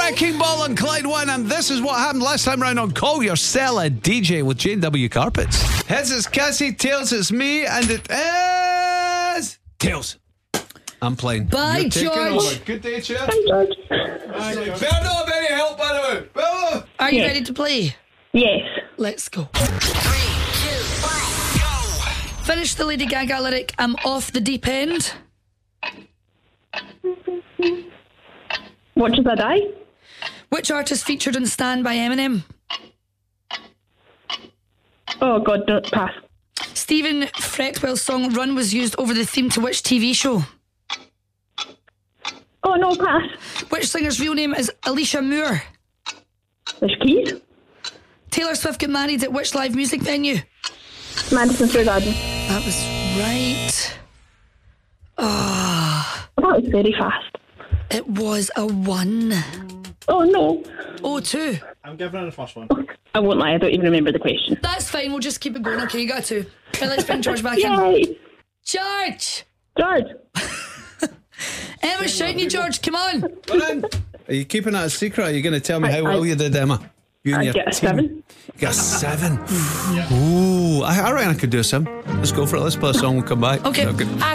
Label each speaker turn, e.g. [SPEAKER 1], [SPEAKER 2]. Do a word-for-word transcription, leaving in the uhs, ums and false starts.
[SPEAKER 1] Wrecking Ball on Clyde One, and this is what happened last time round on Call Your Cellar D J with J and W Carpets. Heads it's Cassie, tails it's me, and it is tails. I'm playing.
[SPEAKER 2] Bye,
[SPEAKER 1] You're taking
[SPEAKER 2] George.
[SPEAKER 1] over. Good day, Chip.
[SPEAKER 3] Hi, George.
[SPEAKER 1] Better not have any help, by the way. Bella.
[SPEAKER 2] Are you
[SPEAKER 3] Yes.
[SPEAKER 2] ready to play?
[SPEAKER 3] Yes.
[SPEAKER 2] Let's go.
[SPEAKER 4] Three, two, one, go.
[SPEAKER 2] Finish the Lady Gaga lyric, I'm off the deep end.
[SPEAKER 3] Watch As I Die.
[SPEAKER 2] Which artist featured on Stand by Eminem?
[SPEAKER 3] Oh, God, no, pass.
[SPEAKER 2] Stephen Fretwell's song Run was used over the theme to which T V show?
[SPEAKER 3] Oh, no, pass.
[SPEAKER 2] Which singer's real name is Alicia Moore?
[SPEAKER 3] There's Keys.
[SPEAKER 2] Taylor Swift got married at which live music venue?
[SPEAKER 3] Madison Square Garden.
[SPEAKER 2] That was right. Ah,
[SPEAKER 3] Oh, that was very fast.
[SPEAKER 2] it was a one.
[SPEAKER 3] Oh, no.
[SPEAKER 2] Oh, two.
[SPEAKER 5] I'm giving her the first one.
[SPEAKER 3] I won't lie, I don't even remember the question.
[SPEAKER 2] That's fine, we'll just keep it going. Okay, you got two. Okay, let's bring George back in.
[SPEAKER 3] Yay.
[SPEAKER 2] George!
[SPEAKER 3] George.
[SPEAKER 2] Emma's shouting you, George, come on.
[SPEAKER 1] Are you keeping that a secret? Are you going to tell me
[SPEAKER 3] I-
[SPEAKER 1] how well
[SPEAKER 3] I-
[SPEAKER 1] you did, Emma? You and
[SPEAKER 3] I
[SPEAKER 1] your
[SPEAKER 3] get a
[SPEAKER 1] team.
[SPEAKER 3] seven.
[SPEAKER 1] You got a seven. Ooh, I, I reckon I could do a seven. Let's go for it. Let's play a song. We'll come back.
[SPEAKER 2] Okay.
[SPEAKER 1] Okay.